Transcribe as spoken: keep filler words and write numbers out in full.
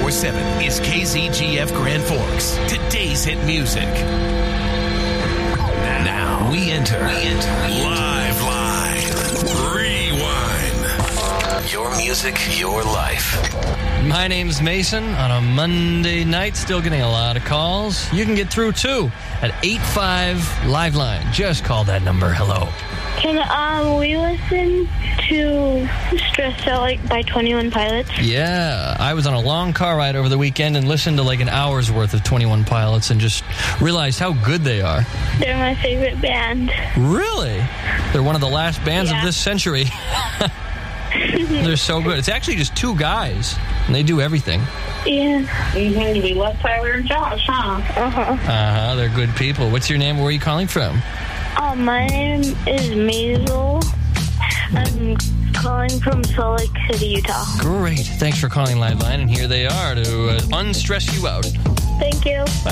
ninety-four point seven is K Z G F Grand Forks. Today's hit music. Now we enter, we enter Live Line Rewind. Your music, your life. My name's Mason. On a Monday night, still getting a lot of calls. You can get through, too, at eight five Live Line. Just call that number. Hello. Can um we listen to Stressed Out like by twenty-one Pilots? Yeah, I was on a long car ride over the weekend and listened to like an hour's worth of twenty-one Pilots and just realized how good they are. They're my favorite band. Really? They're one of the last bands Yeah. of this century. They're so good. It's actually just two guys, and they do everything. Yeah. Mm-hmm. We love Tyler and Josh, huh? Uh-huh. Uh-huh, they're good people. What's your name? Where are you calling from? Oh, my name is Maisel. I'm calling from Salt Lake City, Utah. Great. Thanks for calling Live Line, and here they are to uh, unstress you out. Thank you.